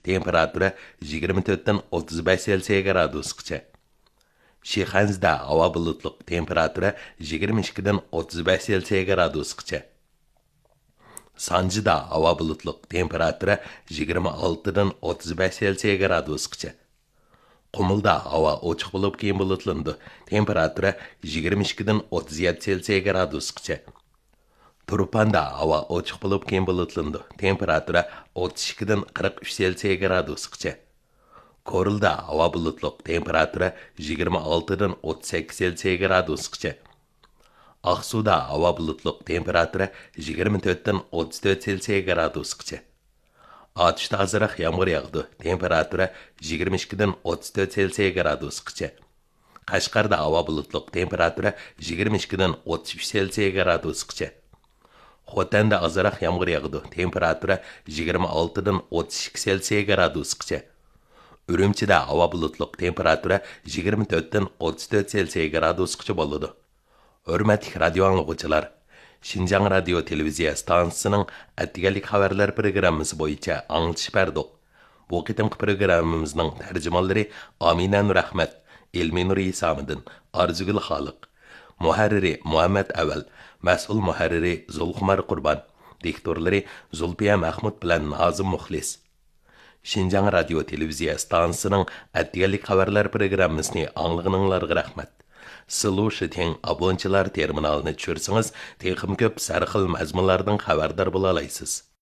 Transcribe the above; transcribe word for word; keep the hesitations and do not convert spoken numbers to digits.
temperatura yigirma to'rtdan o'ttiz besh Selsiya gradusgacha. Shixanzda havo bulutliq, temperatura yigirma ikkidan o'ttiz besh Selsiya gradusgacha. Sanjida havo bulutliq, temperatura yigirma oltidan o'ttiz besh Selsiya gradusgacha. Qumulda havo ochiq bo'lib keyin bulutlandi, temperatura yigirma ikkidan o'ttiz yetti Selsiya gradusgacha. Turpanda havo ochiq bo'lib keyin bulutlandi, temperatura o'ttiz ikkidan qirq uch Selsiya gradusgacha. Korilda havo bulutliq, temperatura yigirma oltidan o'ttiz sakkiz Selsiya gradusgacha. Aqsuda havo bulutliq, temperatura yigirma to'rtdan o'ttiz to'rt Selsiya gradusgacha. Atishda azroq yomg'ir yog'di, temperatura yigirma ikkidan o'ttiz to'rt Selsiya gradusgacha. Qashqarda havo bulutliq, temperatura yigirma ikkidan o'ttiz uch Selsiya gradusgacha. Xotanda azroq yomg'ir yog'di, temperatura yigirma oltidan o'ttiz ikki Selsiya gradusgacha. Urumchida havo bulutliq, temperatura yigirma to'rtdan o'ttiz to'rt Selsiya gradusgacha bo'ladi. Hurmatli radio anglag'uvchilar, Şinjan Radio Televiziya stansiyasining atganlik xabarlar programmasi bo'yicha anglitish berdik. Bu qitimqi programmamizning tarjimonlari Amina Nur Ahmad, Elmin Nur Isamidin, Arzugul Xoliq, muharriri Muhammad Aval, mas'ul muharriri Zulxumar Qurban, diktorlari Zulfiya Mahmud bilan Nazim Muxlis. Şinjan Radio Televiziya stansiyasining atganlik xabarlar programmasini anglag'aninglarga rahmat. Silushi teng abonchilar terminalini tushirsangiz, texim ko'p sarxil mazmunlardan xabardor bo'la olasiz.